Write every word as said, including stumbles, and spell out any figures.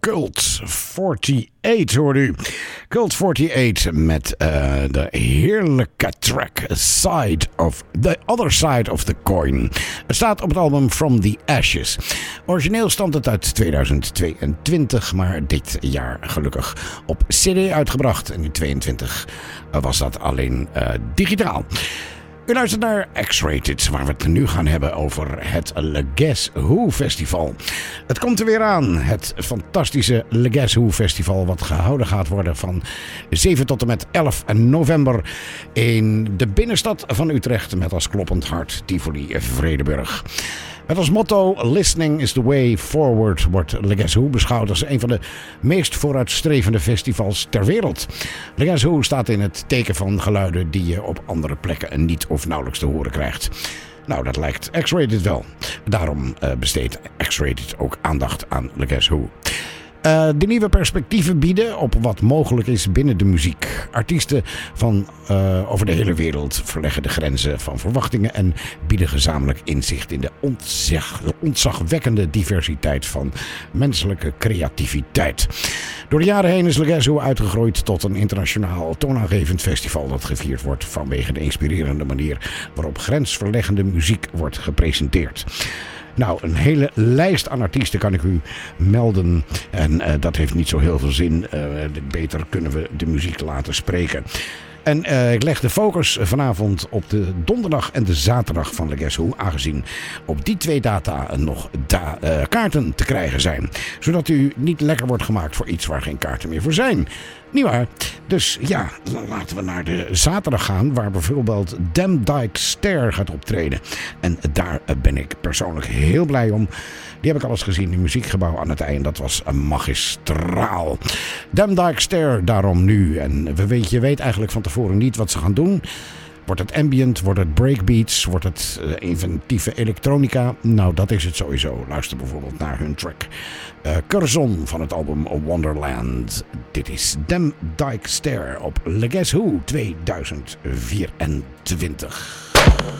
Cult achtenzestig hoorde u. Cult achtenzestig met uh, de heerlijke track Side of the Other Side of the Coin. Het staat op het album From the Ashes. Origineel stamt het uit tweeduizend tweeëntwintig, maar dit jaar gelukkig op cd uitgebracht. En in tweeëntwintig was dat alleen uh, digitaal. U luistert naar X-Rated, waar we het nu gaan hebben over het Le Guess Who Festival. Het komt er weer aan, het fantastische Le Guess Who Festival, wat gehouden gaat worden van zeven tot en met elf november in de binnenstad van Utrecht met als kloppend hart Tivoli Vredenburg. Met als motto Listening is the way forward wordt Le Guess Who beschouwd als een van de meest vooruitstrevende festivals ter wereld. Le Guess Who staat in het teken van geluiden die je op andere plekken niet of nauwelijks te horen krijgt. Nou, dat lijkt X-Rated wel. Daarom uh, besteedt X-Rated ook aandacht aan Le Guess Who. Uh, de nieuwe perspectieven bieden op wat mogelijk is binnen de muziek. Artiesten van uh, over de hele wereld verleggen de grenzen van verwachtingen en bieden gezamenlijk inzicht in de ontzag, ontzagwekkende diversiteit van menselijke creativiteit. Door de jaren heen is Le Guess Who uitgegroeid tot een internationaal toonaangevend festival dat gevierd wordt vanwege de inspirerende manier waarop grensverleggende muziek wordt gepresenteerd. Nou, een hele lijst aan artiesten kan ik u melden. En uh, dat heeft niet zo heel veel zin. Uh, beter kunnen we de muziek laten spreken. En uh, ik leg de focus vanavond op de donderdag en de zaterdag van Le Guess Who. Aangezien op die twee data nog da- uh, kaarten te krijgen zijn. Zodat u niet lekker wordt gemaakt voor iets waar geen kaarten meer voor zijn. Niet waar? Dus ja, laten we naar de zaterdag gaan, waar bijvoorbeeld Damn Dyke Stair gaat optreden. En daar ben ik persoonlijk heel blij om. Die heb ik al eens gezien in Muziekgebouw aan het eind. Dat was magistraal. Damn Dyke Stair daarom nu. En we weet, je weet eigenlijk van tevoren niet wat ze gaan doen. Wordt het ambient? Wordt het breakbeats? Wordt het uh, inventieve elektronica? Nou, dat is het sowieso. Luister bijvoorbeeld naar hun track uh, Curzon van het album Wonderland. Dit is Damn Dyke Stair op Le Guess Who tweeduizend vierentwintig.